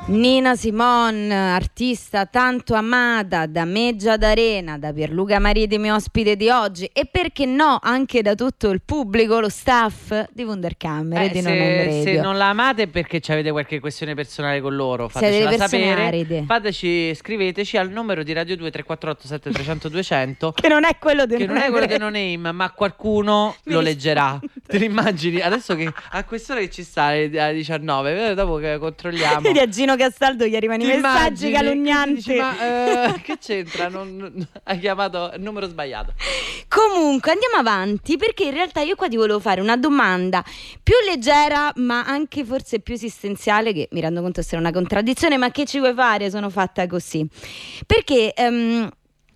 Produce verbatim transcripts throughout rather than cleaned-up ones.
Nina Simone, artista tanto amata da me Giadarena, da Pierluca Mariti, mio ospite di oggi, e perché no anche da tutto il pubblico, lo staff di Wunderkammer eh, e di se, Non Name Radio. Se non la amate è perché avete qualche questione personale con loro, Siete fatecela delle persone sapere. aride. Fateci, scriveteci al numero di Radio due tre quattro otto sette tre zero zero due zero zero Che non è quello di che non è quello di No Name, ma qualcuno Mi lo ris- leggerà. Te l'immagini? Adesso che a quest'ora che ci sta alle diciannove, dopo che controlliamo. Vedi, a Gino Castaldo gli arrivano i Ti messaggi immagini? calunnianti. Dici, ma eh, che c'entra? Non, non- hai chiamato il numero sbagliato. Comunque andiamo avanti, perché in realtà io qua ti volevo fare una domanda più leggera ma anche forse più esistenziale, che mi rendo conto essere una contraddizione, ma che ci vuoi fare, sono fatta così. Perché ehm,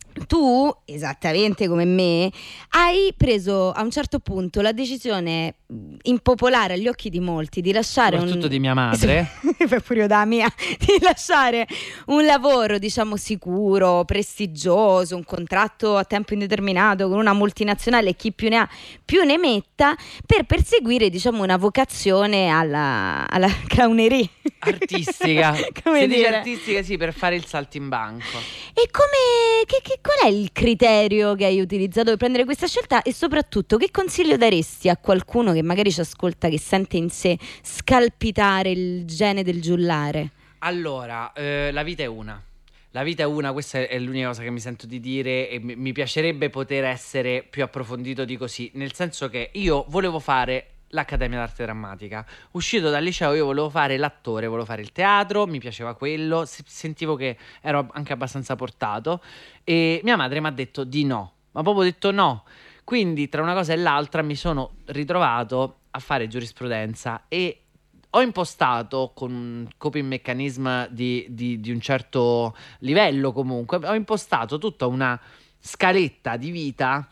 tu, esattamente come me, hai preso a un certo punto la decisione mh, impopolare agli occhi di molti di lasciare Soprattutto un... di mia madre. Sì, pure io da mia, di lasciare un lavoro, diciamo, sicuro, prestigioso, un contratto a tempo indeterminato con una multinazionale, chi più ne ha più ne metta, per perseguire, diciamo, una vocazione alla, alla clownerie Artistica. Come Si dice dire? artistica, sì, per fare il saltimbanco. E come, che, che- qual è il criterio che hai utilizzato per prendere questa scelta, e soprattutto che consiglio daresti a qualcuno che magari ci ascolta, che sente in sé scalpitare il gene del giullare? Allora, eh, la vita è una. La vita è una, questa è l'unica cosa che mi sento di dire, e mi, mi piacerebbe poter essere più approfondito di così, nel senso che io volevo fare l'Accademia d'Arte Drammatica. Uscito dal liceo io volevo fare l'attore, volevo fare il teatro, mi piaceva quello, se- sentivo che ero anche abbastanza portato, e mia madre mi ha detto di no, ma proprio detto no. Quindi tra una cosa e l'altra mi sono ritrovato a fare giurisprudenza, e ho impostato con un coping mechanism di, di- di un certo livello, comunque ho impostato tutta una scaletta di vita